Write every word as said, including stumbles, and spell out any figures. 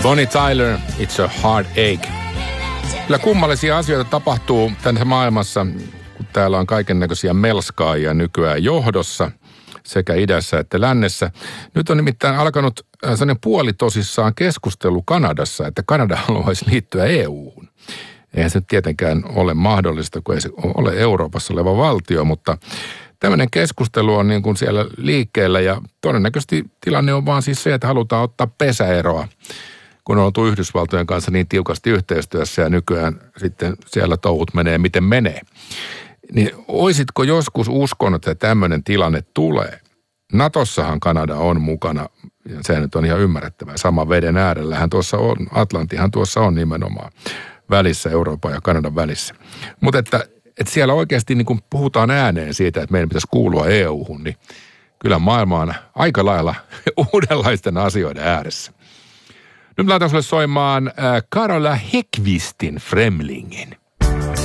Bonnie Tyler, It's a Heartache. Kyllä kummallisia asioita tapahtuu tässä maailmassa, kun täällä on kaikennäköisiä melskaajia nykyään johdossa, sekä idässä että lännessä. Nyt on nimittäin alkanut sellainen puolitosissaan keskustelu Kanadassa, että Kanada haluaisi liittyä E U:hun. Eihän se tietenkään ole mahdollista, kun ei se ole Euroopassa oleva valtio, mutta tämmöinen keskustelu on niin kuin siellä liikkeellä ja todennäköisesti tilanne on vaan siis se, että halutaan ottaa pesäeroa, kun on oltu Yhdysvaltojen kanssa niin tiukasti yhteistyössä ja nykyään sitten siellä touhut menee miten menee. Niin oisitko joskus uskonut, että tämmöinen tilanne tulee? Natossahan Kanada on mukana, ja se nyt on ihan ymmärrettävää. Sama veden äärellähän tuossa on, Atlantihan tuossa on nimenomaan välissä, Euroopan ja Kanadan välissä. Mutta että, että siellä oikeasti niin kun puhutaan ääneen siitä, että meidän pitäisi kuulua E U:hun, niin kyllä maailma on aika lailla uudenlaisten asioiden ääressä. Nyt laitan sulle soimaan Carola Häggkvistin Främlingen.